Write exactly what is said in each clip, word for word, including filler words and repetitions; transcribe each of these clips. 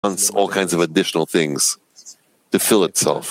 wants all kinds of additional things to fill itself.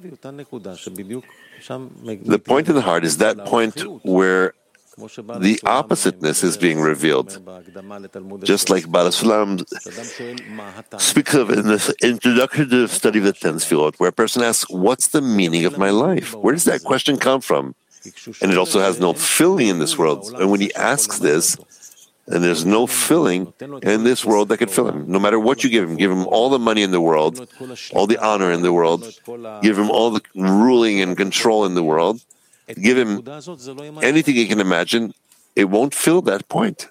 The point in the heart is that point where the oppositeness is being revealed. Just like Baal HaSulam speaks of in this introduction to the study of the ten Sfirot, where a person asks, what's the meaning of my life? Where does that question come from? And it also has no filling in this world. And when he asks this, and there's no filling in this world that could fill him. No matter what you give him, give him all the money in the world, all the honor in the world, give him all the ruling and control in the world, give him anything he can imagine, it won't fill that point.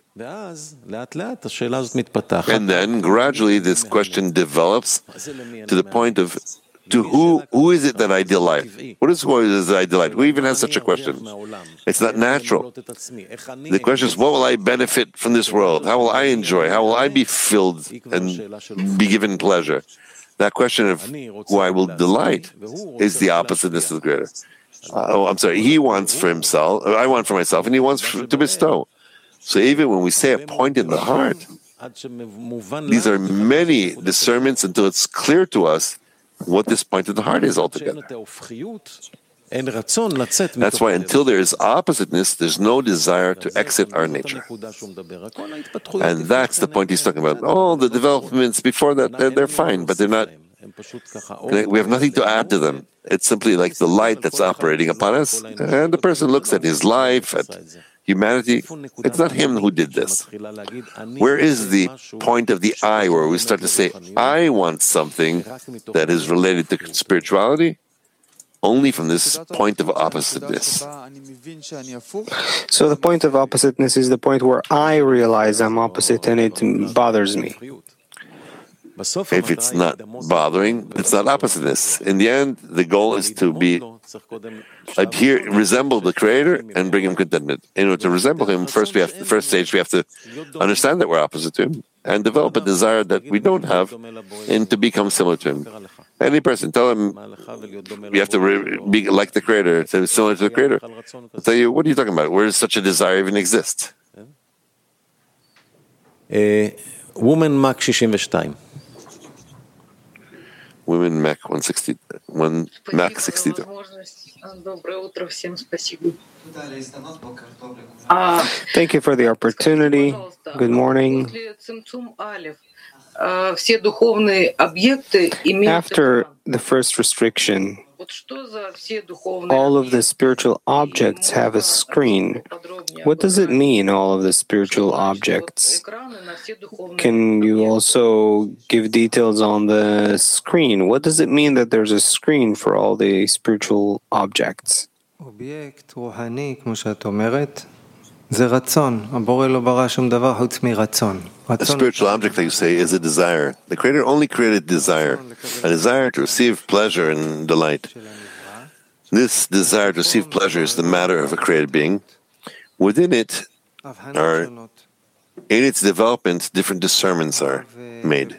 And then gradually this question develops to the point of, to who who is it that I delight? What is what is it I delight? Who even has such a question? It's not natural. The question is, what will I benefit from this world? How will I enjoy? How will I be filled and be given pleasure? That question of who I will delight is the oppositeness of the Creator. Uh, oh, I'm sorry. He wants for himself, I want for myself, and he wants for, to bestow. So even when we say a point in the heart, these are many discernments until it's clear to us what this point of the heart is altogether. That's why until there is oppositeness, there's no desire to exit our nature. And that's the point he's talking about. All the developments before that, they're, they're fine, but they're not, we have nothing to add to them. It's simply like the light that's operating upon us, and the person looks at his life, at humanity. It's not him who did this. Where is the point of the I where we start to say, I want something that is related to spirituality? Only from this point of oppositeness. So the point of oppositeness is the point where I realize I'm opposite and it bothers me. If it's not bothering, it's not oppositeness. In the end, the goal is to be adhere, resemble the Creator and bring him contentment. In order to resemble him, first we have the first stage we have to understand that we're opposite to him and develop a desire that we don't have and to become similar to him. Any person, tell him you have to re- be like the Creator, to be similar to the Creator. I'll tell you, what are you talking about? Where does such a desire even exist? Woman Mac sixty-two. Women Mac one sixty, one Mac sixty-two. Thank you for the opportunity. Good morning. After the first restriction, all of the spiritual objects have a screen. What does it mean, all of the spiritual objects? Can you also give details on the screen? What does it mean that there's a screen for all the spiritual objects? A spiritual object, like you say, is a desire. The Creator only created desire, a desire to receive pleasure and delight. This desire to receive pleasure is the matter of a created being. Within it are, in its development, different discernments are made.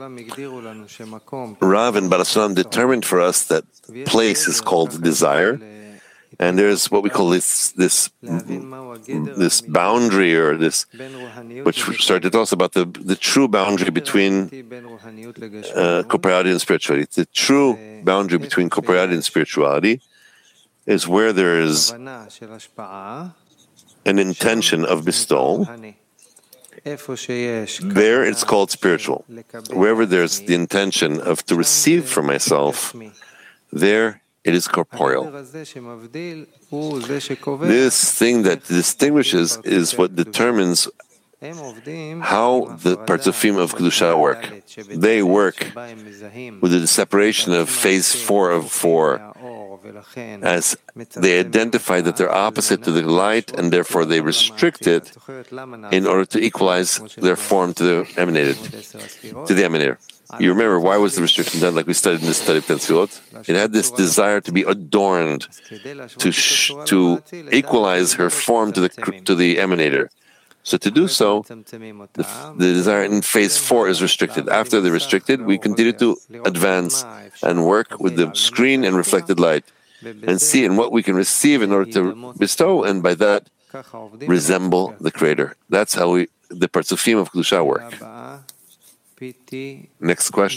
Rav and Baal HaSulam determined for us that place is called desire, and there's what we call this this this boundary, or this, which started to tell us about the, the true boundary between uh, corporeality and spirituality. The true boundary between corporeality and spirituality is where there is an intention of bestowal. There it's called spiritual. Wherever there's the intention of to receive from myself, there it is corporeal. This thing that distinguishes is what determines how the Partzufim of Kedusha work. They work with the separation of phase four of four, as they identify that they're opposite to the light, and therefore they restrict it in order to equalize their form to the emanated, to the emanator. You remember, why was the restriction done, like we studied in the study of ten Sfirot? It had this desire to be adorned, to sh- to equalize her form to the to the emanator. So to do so, the, the desire in phase four is restricted. After the restricted, we continue to advance and work with the screen and reflected light, and see in what we can receive in order to bestow, and by that resemble the Creator. That's how we, the Partzufim of Kedusha, work. Next question.